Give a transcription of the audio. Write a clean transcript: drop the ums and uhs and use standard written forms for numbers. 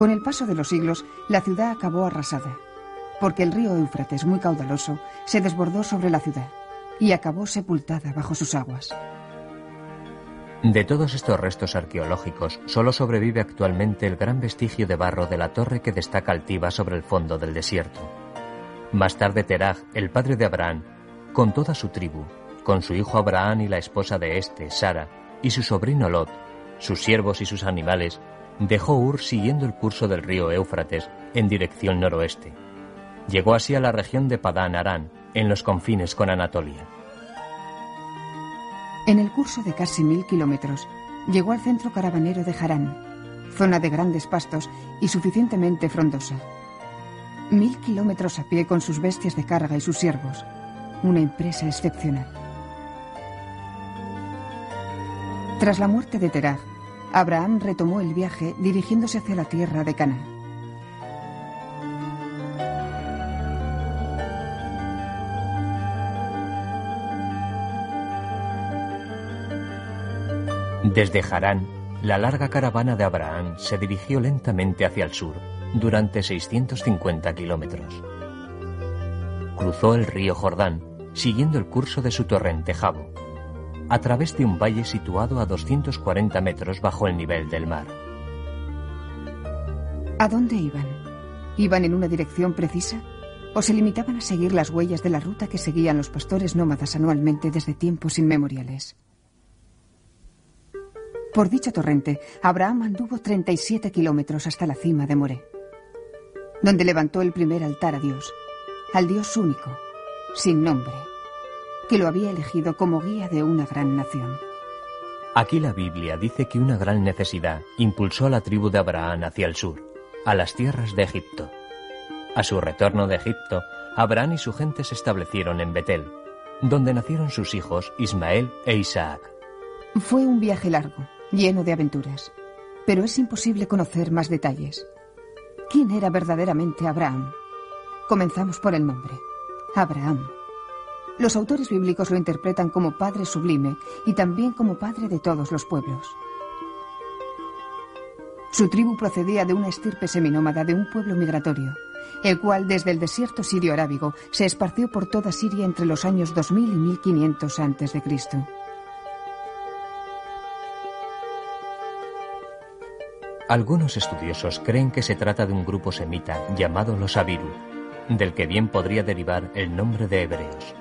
Con el paso de los siglos, la ciudad acabó arrasada, porque el río Éufrates, muy caudaloso, se desbordó sobre la ciudad y acabó sepultada bajo sus aguas. De todos estos restos arqueológicos, solo sobrevive actualmente el gran vestigio de barro de la torre que destaca altiva sobre el fondo del desierto. Más tarde Teraj, el padre de Abraham, con toda su tribu, con su hijo Abraham y la esposa de este, Sara, y su sobrino Lot, sus siervos y sus animales, dejó Ur siguiendo el curso del río Éufrates en dirección noroeste. Llegó así a la región de Padán Arán, en los confines con Anatolia. En el curso de casi 1000 kilómetros, llegó al centro caravanero de Harán, zona de grandes pastos y suficientemente frondosa. 1000 kilómetros a pie con sus bestias de carga y sus siervos. Una empresa excepcional. Tras la muerte de Teraj, Abraham retomó el viaje dirigiéndose hacia la tierra de Canaán. Desde Harán, la larga caravana de Abraham se dirigió lentamente hacia el sur, durante 650 kilómetros. Cruzó el río Jordán, siguiendo el curso de su torrente Jabo, a través de un valle situado a 240 metros bajo el nivel del mar. ¿A dónde iban? ¿Iban en una dirección precisa? ¿O se limitaban a seguir las huellas de la ruta que seguían los pastores nómadas anualmente desde tiempos inmemoriales? Por dicho torrente, Abraham anduvo 37 kilómetros hasta la cima de Moré, donde levantó el primer altar a Dios, al Dios único, sin nombre, que lo había elegido como guía de una gran nación. Aquí la Biblia dice que una gran necesidad impulsó a la tribu de Abraham hacia el sur, a las tierras de Egipto. A su retorno de Egipto, Abraham y su gente se establecieron en Betel, donde nacieron sus hijos Ismael e Isaac. Fue un viaje largo, lleno de aventuras, pero es imposible conocer más detalles. ¿Quién era verdaderamente Abraham? Comenzamos por el nombre, Abraham. Los autores bíblicos lo interpretan como padre sublime y también como padre de todos los pueblos. Su tribu procedía de una estirpe seminómada de un pueblo migratorio, el cual desde el desierto sirio-arábigo se esparció por toda Siria entre los años 2000 y 1500 a.C. Algunos estudiosos creen que se trata de un grupo semita llamado los Abiru, del que bien podría derivar el nombre de hebreos.